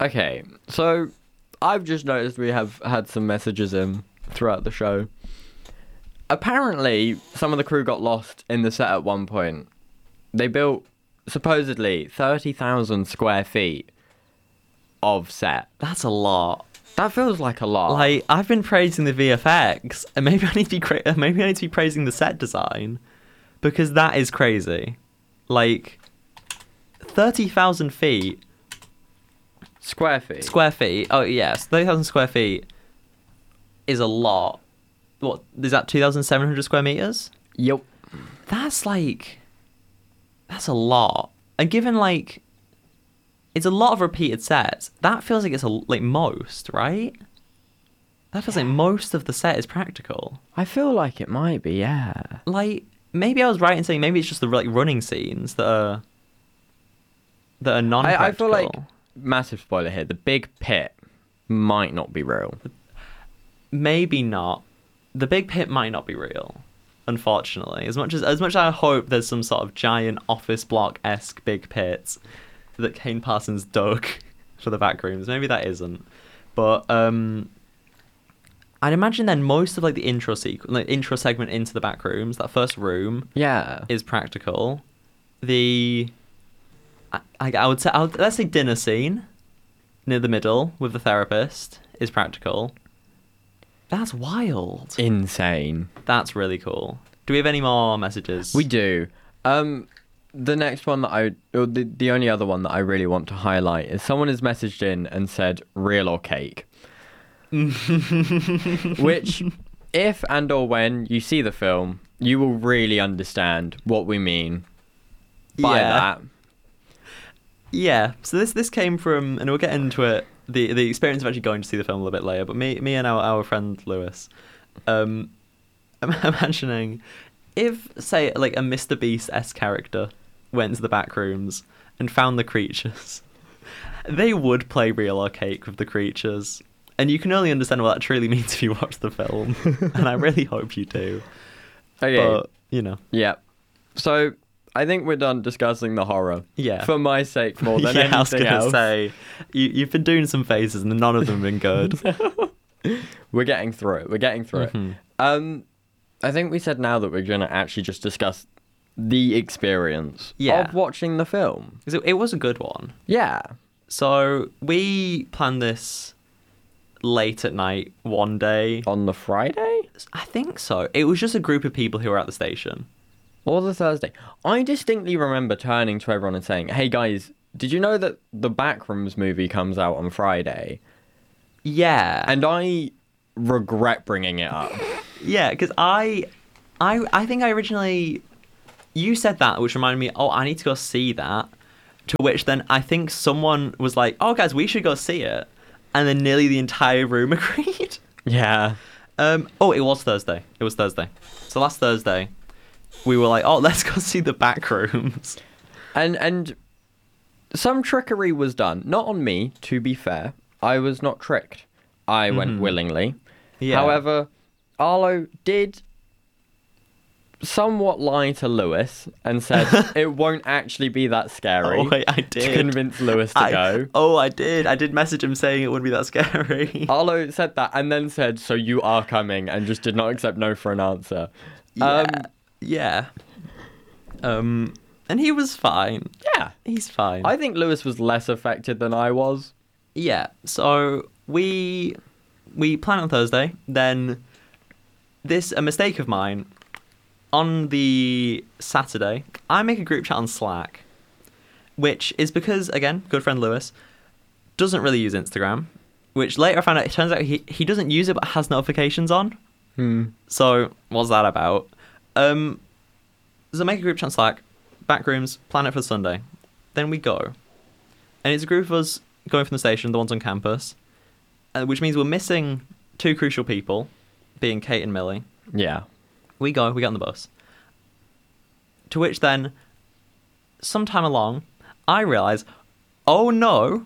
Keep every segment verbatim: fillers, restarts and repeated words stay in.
Okay, so I've just noticed we have had some messages in throughout the show. Apparently, some of the crew got lost in the set at one point. They built, supposedly, thirty thousand square feet of set. That's a lot. That feels like a lot. Like, I've been praising the V F X, and maybe I need to be cra- maybe I need to be praising the set design, because that is crazy. Like, thirty thousand feet. Square feet. Square feet. Oh, yes. thirty thousand square feet is a lot. What, is that two thousand seven hundred square meters? Yep. That's like, that's a lot. And given, like, it's a lot of repeated sets, that feels like it's, a, like, most, right? That feels like most of the set is practical. I feel like it might be, yeah. Like, maybe I was right in saying maybe it's just the, like, running scenes that are, that are non-practical. I, I feel like, massive spoiler here, the big pit might not be real. Maybe not. The big pit might not be real, unfortunately. As much as as much as I hope there's some sort of giant office block-esque big pit that Kane Parsons dug for the back rooms, maybe that isn't. But um, I'd imagine then most of like the intro sequ- like intro segment into the back rooms, that first room, Yeah. is practical. The I, I, I would say I would, let's say dinner scene near the middle with the therapist is practical. That's wild. Insane. That's really cool. Do we have any more messages? We do. Um, the next one that I, or the, the only other one that I really want to highlight is someone has messaged in and said, real or cake? Which, if and or when you see the film, you will really understand what we mean by Yeah. that. Yeah. So this this came from, and we'll get into it, the the experience of actually going to see the film a little bit later, but me me and our, our friend Lewis, um, I'm imagining if, say, like a Mister Beast-esque character went to the back rooms and found the creatures, they would play real or cake with the creatures. And you can only understand what that truly means if you watch the film. And I really hope you do. Okay. But, you know. Yeah. So, I think we're done discussing the horror. Yeah. For my sake more than yeah, I was anything gonna else. say, you, you've been doing some faces and none of them have been good. We're getting through it. We're getting through Mhm. it. Um, I think we said now that we're going to actually just discuss the experience Yeah. of watching the film. 'Cause It, it was a good one. Yeah. So we planned this late at night one day. On the Friday? I think so. It was just a group of people who were at the station. Or the Thursday? I distinctly remember turning to everyone and saying, hey guys, did you know that the Backrooms movie comes out on Friday? Yeah. And I regret bringing it up. Yeah, because I, I, I think I originally, you said that, which reminded me, oh, I need to go see that. To which then I think someone was like, oh, guys, we should go see it. And then nearly the entire room agreed. Yeah. Um. Oh, it was Thursday. It was Thursday. So last Thursday, we were like, oh, let's go see the back rooms. And and some trickery was done. Not on me, to be fair. I was not tricked. I went willingly. Yeah. However, Arlo did somewhat lie to Lewis and said it won't actually be that scary. Oh, wait, I To did. convince Lewis to I- go. Oh, I did. I did message him saying it wouldn't be that scary. Arlo said that and then said, so you are coming, and just did not accept no for an answer. Yeah. Um, yeah. Um. And he was fine. yeah. He's fine. I think Lewis was less affected than I was. Yeah. So we we plan on Thursday. Then this a mistake of mine. On the Saturday, I make a group chat on Slack, which is because, again, good friend Lewis doesn't really use Instagram, which later I found out it turns out he, he doesn't use it but has notifications on. Hmm. So what's that about? Um, so I make a group chat on Slack, backrooms, plan it for Sunday. Then we go. And it's a group of us going from the station, the ones on campus, uh, which means we're missing two crucial people, being Kate and Millie. Yeah. We go, we get on the bus. To which then, sometime along, I realise, oh no,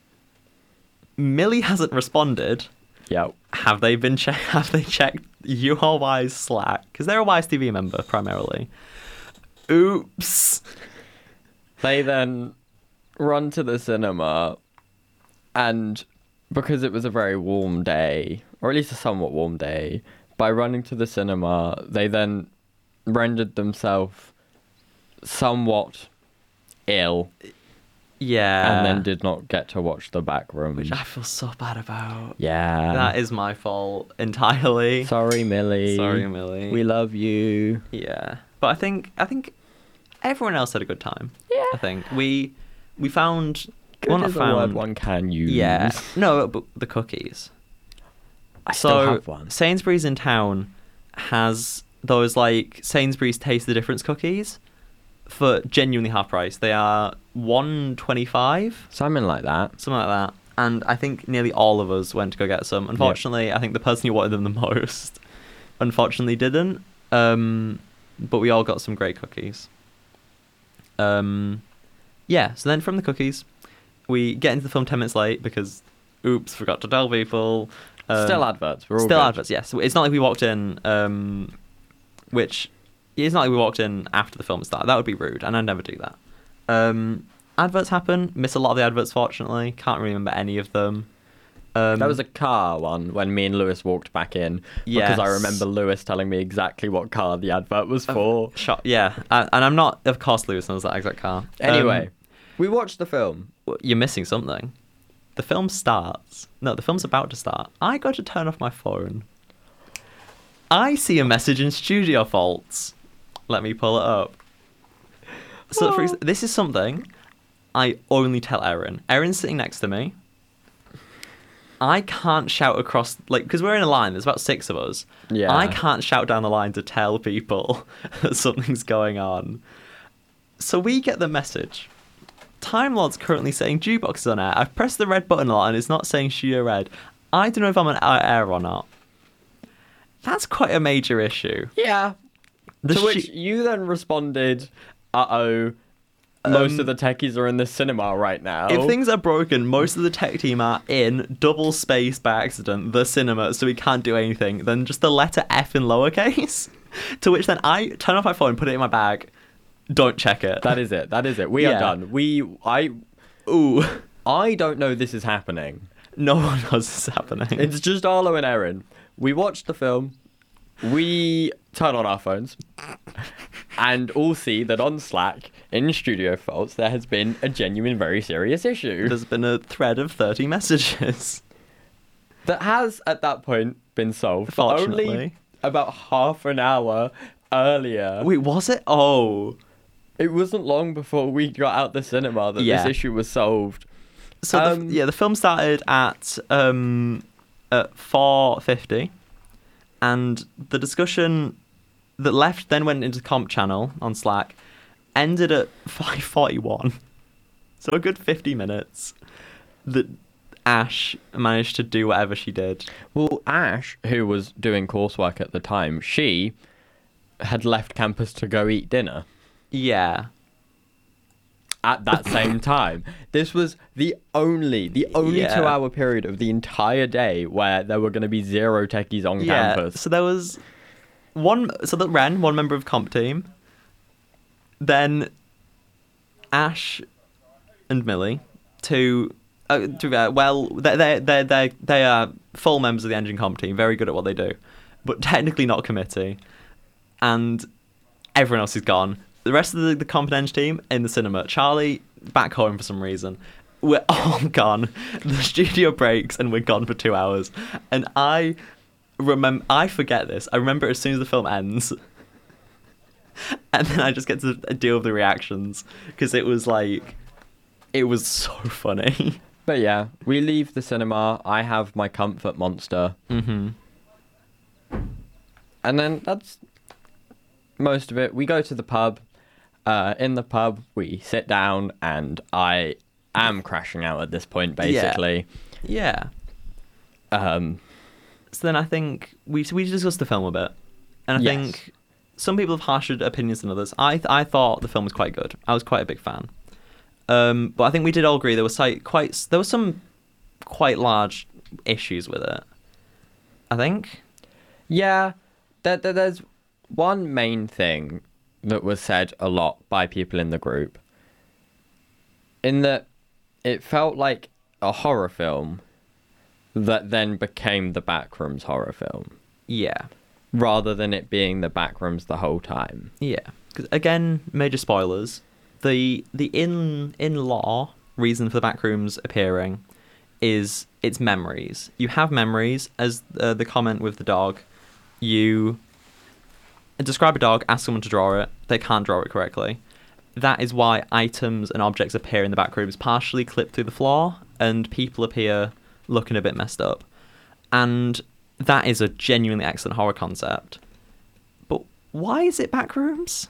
Millie hasn't responded. Yeah. Have they been che- Have they checked your Wise Slack? Because they're a Wise T V member primarily. Oops. They then run to the cinema And because it was a very warm day, or at least a somewhat warm day, by running to the cinema, they then rendered themselves somewhat ill Yeah. and then did not get to watch The Back Room. Which I feel so bad about. Yeah. That is my fault entirely. Sorry, Millie. Sorry, Millie. We love you. Yeah. But I think I think everyone else had a good time. Yeah. I think we we found Good well, not is a word found one can use. Yeah. No, but the cookies. I so still have one. Sainsbury's in town has those like Sainsbury's Taste the Difference cookies for genuinely half price. They are one twenty-five, Something like that. something like that. And I think nearly all of us went to go get some. Unfortunately, I think the person who wanted them the most, unfortunately, didn't. Um, but we all got some great cookies. Um, yeah. So then from the cookies, we get into the film ten minutes late because, oops, forgot to tell people. Um, Still adverts. We're all Still good. adverts, yes. It's not like we walked in, um, which it's not like we walked in after the film started. That would be rude, and I'd never do that. Um, adverts happen. Miss a lot of the adverts, fortunately. Can't remember any of them. Um, There was a car one when me and Lewis walked back in because I Yes. remember Lewis telling me exactly what car the advert was for. shot. Yeah, uh, and I'm not, of course, Lewis knows that exact car. Anyway, Um, we watched the film. you're missing something. The film starts. No, the film's about to start. I go to turn off my phone. I see a message in Studio Faults. Let me pull it up. So for ex- this is something I only tell Erin. Erin's sitting next to me. I can't shout across, like, because we're in a line. There's about six of us. Yeah. I can't shout down the line to tell people that something's going on. So we get the message. Time Lord's currently saying Jukebox is on air. I've pressed the red button a lot and it's not saying Studio Red. I don't know if I'm on air or not. That's quite a major issue. Yeah. The to sh- which you then responded, uh-oh, most Um, of the techies are in the cinema right now. If things are broken, most of the tech team are in double space by accident, the cinema, so we can't do anything. Then just the letter F in lowercase. To which then I turn off my phone, put it in my bag, don't check it. That is it. That is it. We Yeah. are done. We, I, Ooh, I don't know this is happening. no one knows this is happening. It's just Arlo and Erin. We watched the film. We turn on our phones and all see that on Slack, in Studio Faults, there has been a genuine, very serious issue There's been a thread of thirty messages. that has, at that point, been solved. But only Fortunately. about half an hour earlier. Wait, was it? Oh. It wasn't long before we got out the cinema that Yeah. this issue was solved. So Um, the, yeah, the film started at um at four fifty, and the discussion that left then went into the comp channel on Slack ended at five forty one. So a good fifty minutes that Ash managed to do whatever she did. Well, Ash, who was doing coursework at the time, she had left campus to go eat dinner Yeah. at that same time. This was the only, the only Yeah. two-hour period of the entire day where there were going to be zero techies on Yeah. campus. So there was one. So that Ren, one member of comp team. Then Ash and Millie, two. Uh, to be fair, well, they they they they they are full members of the engine comp team, very good at what they do, but technically not committee. And everyone else is gone. The rest of the, the comp and eng team in the cinema. Charlie back home for some reason. We're all gone. The studio breaks and we're gone for two hours. And I remember, I forget this. I remember as soon as the film ends. And then I just get to deal with the reactions because it was like, it was so funny. But yeah, we leave the cinema. I have my comfort monster. Mm-hmm. And then that's most of it. We go to the pub. Uh, in the pub, we sit down, and I am crashing out at this point, basically. Yeah. Um, So then I think we we discussed the film a bit, and I Yes. think some people have harsher opinions than others. I th- I thought the film was quite good. I was quite a big fan. Um, but I think we did all agree there was like quite there was some quite large issues with it. I think. yeah, there, there, there's one main thing that was said a lot by people in the group. In that it felt like a horror film that then became the Backrooms horror film, Yeah. rather than it being the Backrooms the whole time. Yeah. Because, again, major spoilers. The the in in law reason for the Backrooms appearing is its memories. You have memories, as uh, the comment with the dog. You describe a dog, ask someone to draw it. They can't draw it correctly. That is why items and objects appear in the Backrooms, partially clipped through the floor, and people appear looking a bit messed up. And that is a genuinely excellent horror concept. But why is it Backrooms?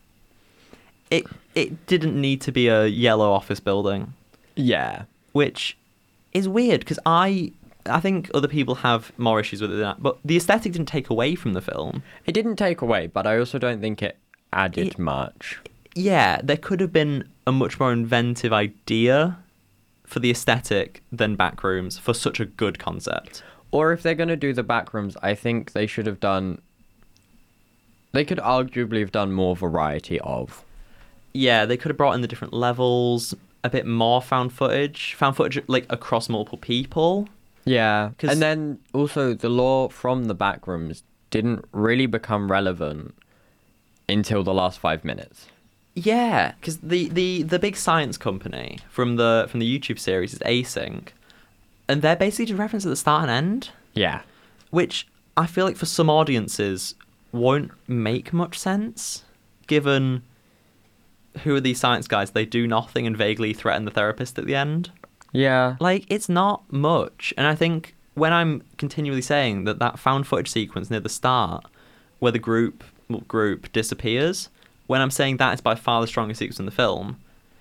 It it didn't need to be a yellow office building, Yeah. which is weird because I I think other people have more issues with it than that. But the aesthetic didn't take away from the film. It didn't take away, but I also don't think it added It- much. Yeah, there could have been a much more inventive idea for the aesthetic than Backrooms for such a good concept. Or if they're going to do the Backrooms, I think they should have done... They could arguably have done more variety of. Yeah, they could have brought in the different levels, a bit more found footage, found footage like across multiple people. Yeah, 'Cause- and then also the lore from the Backrooms didn't really become relevant until the last five minutes. Yeah, because the, the, the big science company from the from the YouTube series is Async, and they're basically just referenced at the start and end, Yeah. which I feel like for some audiences won't make much sense, given who are these science guys? They do nothing and vaguely threaten the therapist at the end. Yeah. Like, it's not much. And I think when I'm continually saying that that found footage sequence near the start, where the group well, group disappears, when I'm saying that is by far the strongest sequence in the film,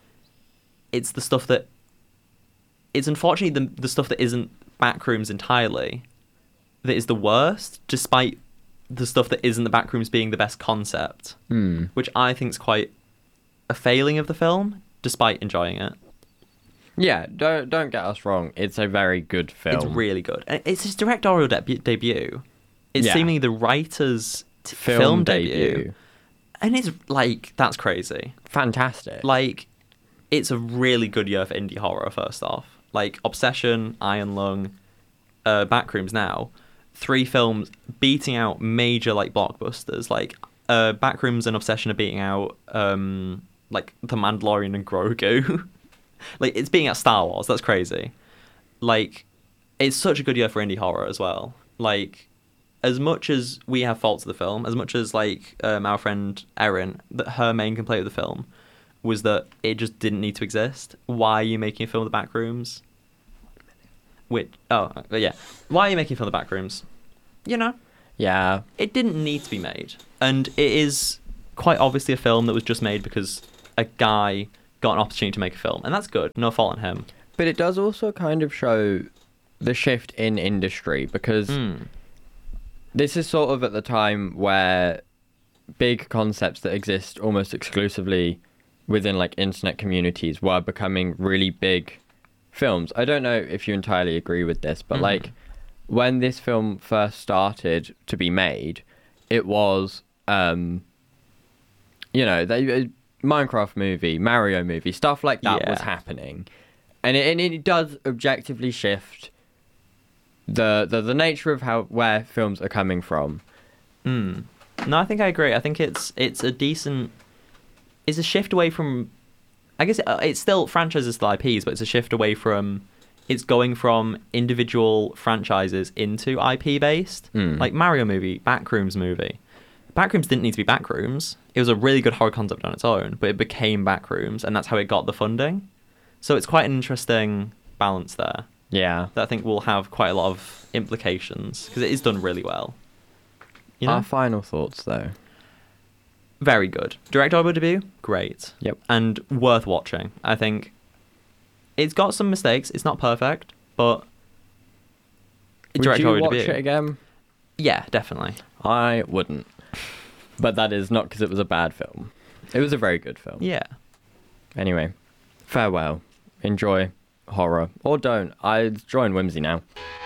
it's the stuff that... It's unfortunately the, the stuff that isn't Backrooms entirely that is the worst, despite the stuff that isn't the Backrooms being the best concept, Hmm. which I think is quite a failing of the film, despite enjoying it. Yeah, don't don't get us wrong. It's a very good film. It's really good. And it's his directorial debu- debut. It's Yeah. seemingly the writer's t- film, film, debut. debut. And it's, like, that's crazy. Fantastic. Like, it's a really good year for indie horror, first off. Like, Obsession, Iron Lung, uh, Backrooms now. Three films beating out major, like, blockbusters. Like, uh, Backrooms and Obsession are beating out, um, like, The Mandalorian and Grogu. Like, it's beating out Star Wars. That's crazy. Like, it's such a good year for indie horror as well. Like, as much as we have faults of the film, as much as, like, um, our friend Erin, that her main complaint with the film was that it just didn't need to exist. Why are you making a film of the Backrooms? Which, oh, but yeah. Why are you making a film of the Backrooms? You know, yeah. it didn't need to be made. And it is quite obviously a film that was just made because a guy got an opportunity to make a film. And that's good. No fault on him. But it does also kind of show the shift in industry, because Mm. this is sort of at the time where big concepts that exist almost exclusively within like internet communities were becoming really big films. I don't know if you entirely agree with this, but Mhm. like when this film first started to be made, it was um you know, they uh, Minecraft movie, Mario movie, stuff like that was Yeah. happening. And it, and it does objectively shift the, the the nature of how where films are coming from. Mm. No, I think I agree. I think it's it's a decent... It's a shift away from... I guess uh, it's still franchises, still I Ps, but it's a shift away from... It's going from individual franchises into I P-based. Mm. Like Mario movie, Backrooms movie. Backrooms didn't need to be Backrooms. It was a really good horror concept on its own, but it became Backrooms, and that's how it got the funding. So it's quite an interesting balance there Yeah. that I think will have quite a lot of implications, because it is done really well. You know? Our final thoughts, though. Very good. Directorial debut, great. Yep. And worth watching. I think it's got some mistakes. It's not perfect, but Would you directorial watch debut. it again? Yeah, definitely. I wouldn't. But that is not because it was a bad film. It was a very good film. Yeah. Anyway, farewell. Enjoy horror. Or don't. I join Whimsy now.